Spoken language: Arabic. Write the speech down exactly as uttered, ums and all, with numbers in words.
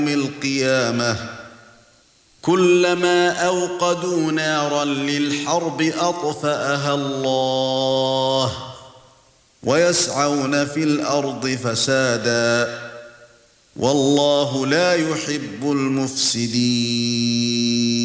القيامة كلما أوقدوا نارا للحرب أطفأها الله ويسعون في الأرض فسادا والله لا يحب المفسدين